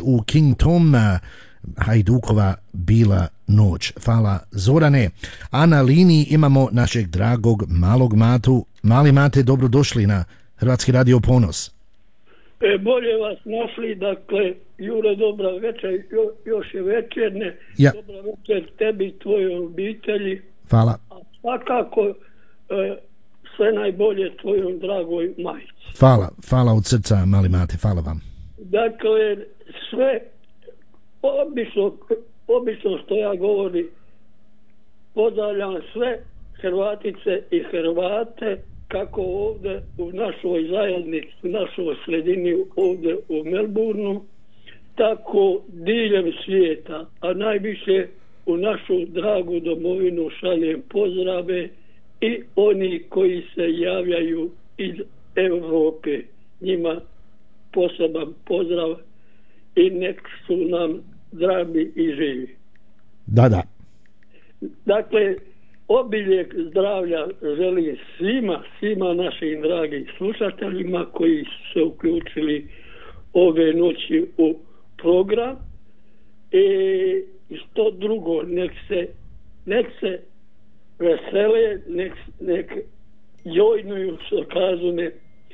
u King Tom, Hajdukova Bila noć. Hvala Zorane. A na liniji imamo našeg dragog malog Matu. Mali Mate, dobrodošli na Hrvatski radio Ponos. Bolje vas našli, dakle, Jure, dobra večer, još je večerne, ja. Dobra večer tebi i tvojoj obitelji. Hvala. A svakako sve najbolje tvojoj dragoj majici. Hvala od srca, mali Mate, hvala vam. Dakle, sve, obično što ja govorim, pozdravljam sve Hrvatice i Hrvate, kako ovdje u našoj zajednici, u našoj sredini ovdje u Melbourneu, tako diljem svijeta, a najviše u našu dragu domovinu šaljem pozdrave i oni koji se javljaju iz Europe. Njima poseban pozdrav i nek su nam zdravi i živi. Da. Dakle, obiljeg zdravlja želim svima našim dragim slušateljima koji su se uključili ove noći u program i što drugo, nek se vesele, nek jojnuju, što kažu ne.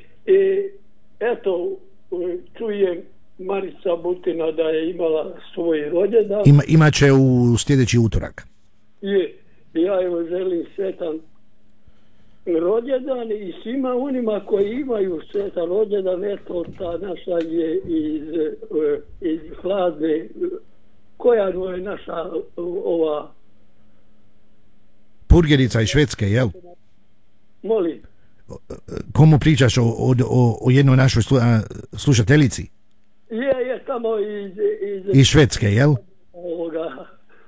Eto, čujem Marica Butina da je imala svoj rođendan. Imaće u sljedeći utorak. Ja evo želim sretan rođendan i svima onima koji imaju sretan rođendan. Eto, ta naša je iz Hladne, koja je naša ova Purgerica iz Švedske, jel? Molim. Komu pričaš o jednoj našoj slušateljici? Je tamo iz Švedske, jel? Ovoga.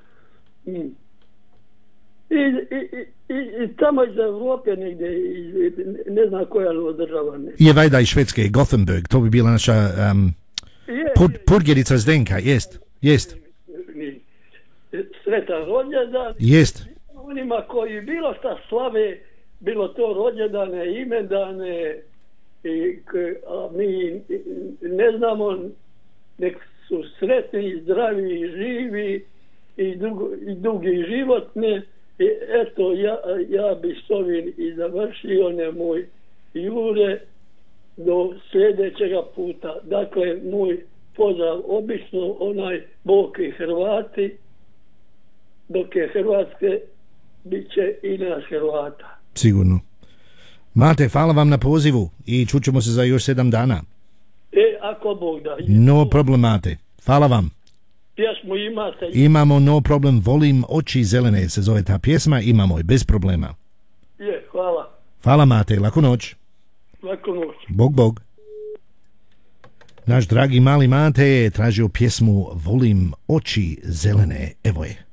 I tamo iz Evrope negdje, ne znam koja je država. Je vajda iz Švedske, Gothenburg, to bi bila naša Purgerica Zdenka, jest. Sretan rođendan. Jest. Onima koji bilo šta slave, bilo to rođendane, imendane, a mi ne znamo, nek su sretni, zdravi i živi i dugi životne. I eto, ja bi s ovim i završio, moj Jure, do sljedećega puta. Dakle, moj pozdrav, obično onaj Bog i Hrvati, dok je Hrvatske, bit će i nas Hrvata. Sigurno. Mate, hvala vam na pozivu i čućemo se za još 7 dana. Ako Bog da. No problem, Mate. Hvala vam. Pjesmu imate? Imamo, no problem, volim oči zelene, se zove ta pjesma, imamo i bez problema. Hvala. Hvala, Mate, laku noć. Laku noć. Bog. Naš dragi mali Mate je tražio pjesmu Volim oči zelene, evo je.